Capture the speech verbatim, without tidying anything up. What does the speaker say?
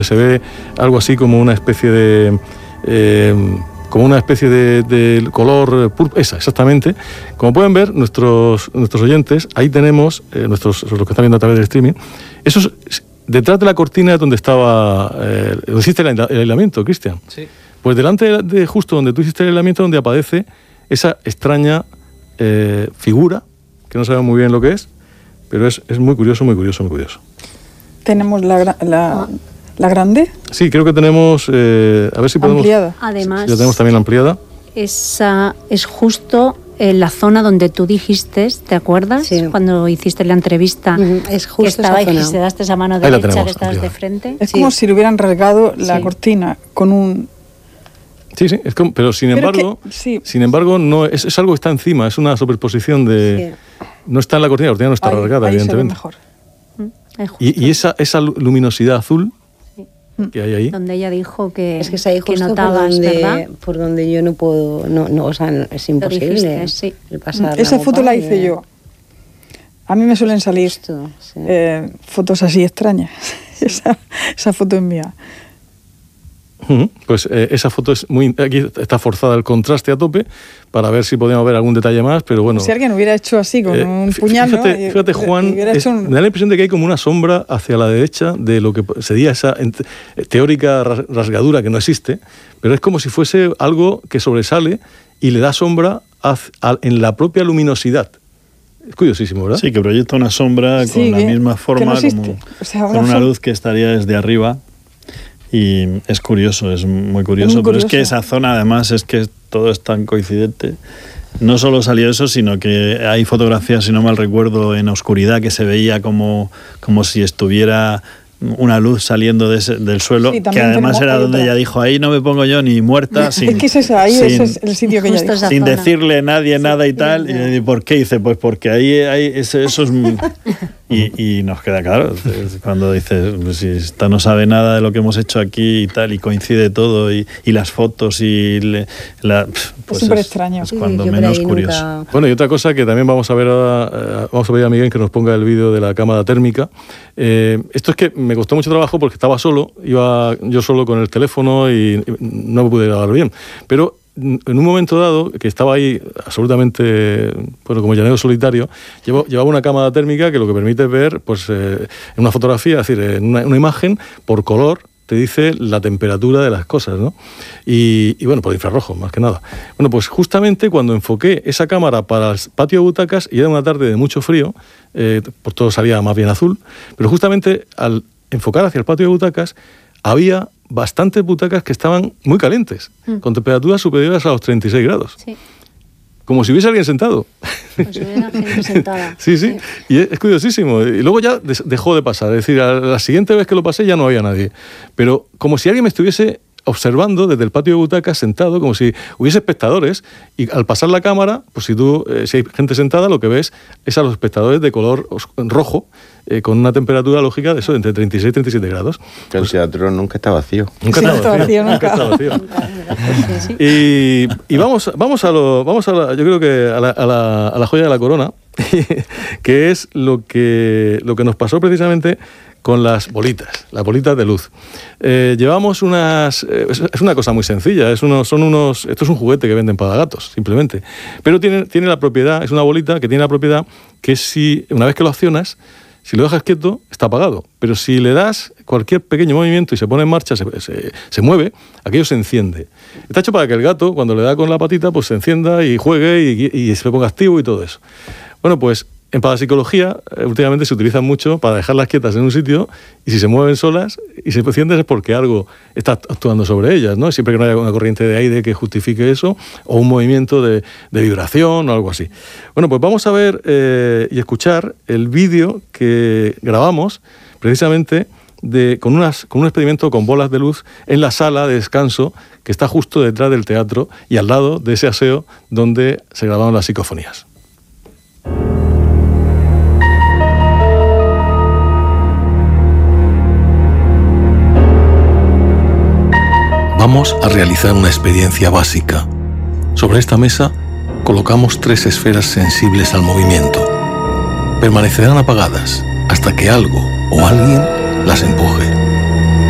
Se ve algo así como una especie de... Eh, como una especie de, de color púrpura, esa, exactamente. Como pueden ver nuestros, nuestros oyentes, ahí tenemos, eh, nuestros, los que están viendo a través del streaming, eso es detrás de la cortina donde estaba, eh, donde hiciste el, el aislamiento, Cristian. Sí. Pues delante de, de justo donde tú hiciste el aislamiento, donde aparece esa extraña eh, figura, que no sabemos muy bien lo que es, pero es, es muy curioso, muy curioso, muy curioso. Tenemos la, la, la grande. Sí, creo que tenemos, eh, a ver si podemos... Ampliada. Además, ya tenemos también la ampliada. Esa es justo en la zona donde tú dijiste, ¿te acuerdas? Sí. Cuando hiciste la entrevista, Uh-huh. Es justo que estaba esa y zona. se daste esa mano Ahí la derecha tenemos, que estabas de ampliada. frente. Es Sí. como si le hubieran rasgado la Sí. cortina con un... Sí, sí, es como, pero sin Pero es embargo, que- sí. sin embargo, no es, es algo que está encima, es una superposición de... Sí. No está en la cortina, la cortina no está Ahí- rasgada, ahí se ve evidentemente. mejor. Es justo Y, y esa, esa luminosidad azul que hay ahí, donde ella dijo que, Es que es ahí que justo por notabas, ¿verdad? donde, por donde yo no puedo, no, no, o sea, no- es imposible dijiste, sí. el pasar. Esa la foto copa la y- hice yo. A mí me suelen salir Justo, sí. eh, fotos así extrañas. esa, esa foto es mía. ujú, pues eh, esa foto es muy... Aquí está forzada el contraste a tope para ver si podíamos ver algún detalle más, pero bueno... Si alguien hubiera hecho así con Eh, un fí- puñal, ¿no? fíjate, Y- fíjate, y Juan, hubiera es- hecho un- me da la impresión de que hay como una sombra hacia la derecha de lo que sería esa ent- teórica ras- rasgadura que no existe, pero es como si fuese algo que sobresale y le da sombra haz- a- en la propia luminosidad. Es curiosísimo, ¿verdad? Sí, que proyecta una sombra Sí, con la que- misma que forma, no existe. como, O sea, con una una som- luz que estaría desde arriba. Y es curioso, es muy curioso. muy Pero es que curioso. esa zona, además, es que todo es tan coincidente. No solo salió eso, sino que hay fotografías, si no mal recuerdo, en oscuridad que se veía como, como si estuviera una luz saliendo de ese- del suelo, Sí, que también además tenemos era ahí donde otra. ella dijo, ahí no me pongo yo ni muerta, sin, es que es esa, ahí sin- ese es el sitio que ella Justo dijo. esa sin zona. decirle a nadie nada y tal. Y yo digo, ¿por qué? Dice, pues porque ahí hay ese- eso es... Y, y nos queda claro, es cuando dices, pues si esta no sabe nada de lo que hemos hecho aquí y tal, y coincide todo, y, y las fotos, y le- la, pues súper extraño. es Sí, cuando yo por menos ahí curioso. nunca- Bueno, y otra cosa que también vamos a ver ahora, eh, vamos a pedir a Miguel que nos ponga el vídeo de la cámara térmica. Eh, esto es que me costó mucho trabajo porque estaba solo, iba yo solo con el teléfono y no me pude grabar bien. Pero en un momento dado, que estaba ahí absolutamente, bueno, como llanero solitario, llevo- llevaba una cámara térmica que lo que permite ver, pues, eh, en una fotografía, es decir, en una, una imagen, por color, te dice la temperatura de las cosas, ¿no? Y, y bueno, por infrarrojo, más que nada. Bueno, pues justamente cuando enfoqué esa cámara para el patio de butacas, y era una tarde de mucho frío, eh, por todo salía más bien azul, pero justamente al enfocar hacia el patio de butacas, había bastantes butacas que estaban muy calientes, Mm. con temperaturas superiores a los treinta y seis grados. Sí, Como si hubiese alguien sentado. pues hubiera gente sentada. Sí, sí, y es, es curiosísimo. Y luego ya des- dejó de pasar, es decir, a la siguiente vez que lo pasé ya no había nadie. Pero como si alguien me estuviese observando desde el patio de butacas sentado, como si hubiese espectadores, y al pasar la cámara, pues si tú, eh, si hay gente sentada, lo que ves es a los espectadores de color os- rojo, eh, con una temperatura lógica de eso, entre treinta y seis y treinta y siete grados. Que el teatro nunca está vacío. Nunca Sí, está no está vacío, vacío, nunca está vacío. Y, y vamos, vamos a lo, vamos a la, yo creo que a la, a la, a la joya de la corona, que es lo que, lo que nos pasó precisamente con las bolitas, las bolitas de luz. Eh, llevamos unas... eh, es, es una cosa muy sencilla, es unos, son unos, esto es un juguete que venden para gatos, simplemente. Pero tiene, tiene la propiedad, es una bolita que tiene la propiedad que si una vez que lo accionas, si lo dejas quieto, está apagado. Pero si le das cualquier pequeño movimiento y se pone en marcha, se, se, se mueve, aquello se enciende. Está hecho para que el gato, cuando le da con la patita, pues se encienda y juegue y, y se ponga activo y todo eso. Bueno, pues en parapsicología eh, últimamente se utilizan mucho para dejarlas quietas en un sitio y si se mueven solas y se encienden es porque algo está actuando sobre ellas, ¿no? Siempre que no haya una corriente de aire que justifique eso o un movimiento de, de vibración o algo así. Bueno, pues vamos a ver eh, y escuchar el vídeo que grabamos precisamente de, con, unas, con un experimento con bolas de luz en la sala de descanso que está justo detrás del teatro y al lado de ese aseo donde se grabaron las psicofonías. Vamos a realizar una experiencia básica. Sobre esta mesa colocamos tres esferas sensibles al movimiento. Permanecerán apagadas hasta que algo o alguien las empuje.